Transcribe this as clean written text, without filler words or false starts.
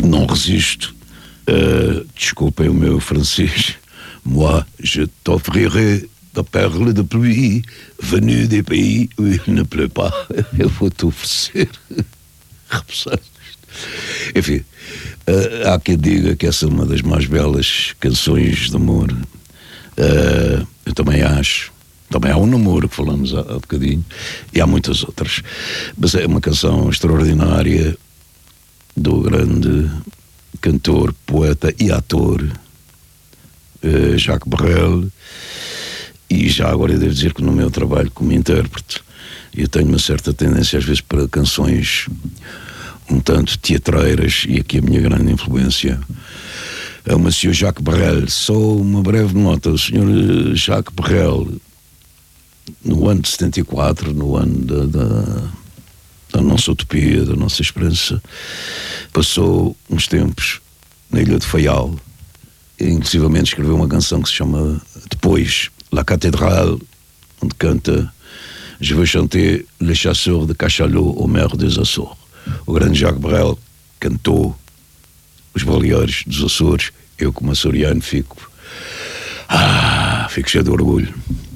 não resisto. Desculpem o meu francês. Moi, je t'offrirai da perle de pluie venue des pays où il ne pleut pas. Eu vou-te oferecer. Enfim, há quem diga que essa é uma das mais belas canções de amor. Eu também acho. Também há um namoro que falamos há bocadinho, e há muitas outras, mas é uma canção extraordinária do grande cantor, poeta e ator Jacques Brel. E já agora eu devo dizer que no meu trabalho como intérprete eu tenho uma certa tendência às vezes para canções um tanto teatreiras, e aqui a minha grande influência é o Monsieur Jacques Brel. Só uma breve nota: o Sr. Jacques Brel, no ano de 74, no ano da nossa utopia, da nossa esperança, passou uns tempos na Ilha de Faial, e inclusivamente escreveu uma canção que se chama Depois, La Cathédrale, onde canta Je veux chanter Les Chasseurs de Cachalot aux Mers des Açores. O grande Jacques Brel cantou os Baleares dos Açores. Eu, como açoriano, fico cheio de orgulho.